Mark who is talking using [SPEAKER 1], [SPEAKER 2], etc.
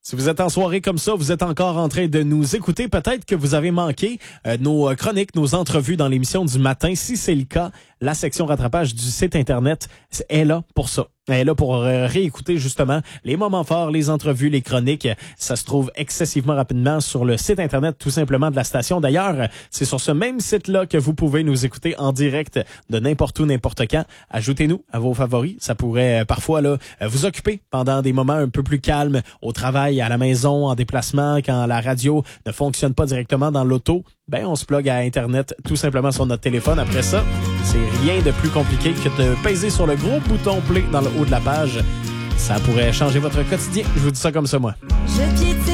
[SPEAKER 1] Si vous êtes en soirée comme ça, vous êtes encore en train de nous écouter, peut-être que vous avez manqué nos chroniques, nos entrevues dans l'émission du matin. Si c'est le cas, la section rattrapage du site Internet est là pour ça. Elle est là pour réécouter justement les moments forts, les entrevues, les chroniques. Ça se trouve excessivement rapidement sur le site Internet tout simplement de la station. D'ailleurs, c'est sur ce même site-là que vous pouvez nous écouter en direct de n'importe où, n'importe quand. Ajoutez-nous à vos favoris. Ça pourrait parfois là vous occuper pendant des moments un peu plus calmes au travail, à la maison, en déplacement, quand la radio ne fonctionne pas directement dans l'auto. Ben, on se plug à Internet tout simplement sur notre téléphone. Après ça, c'est rien de plus compliqué que de peser sur le gros bouton play dans le haut de la page. Ça pourrait changer votre quotidien. Je vous dis ça comme ça, moi.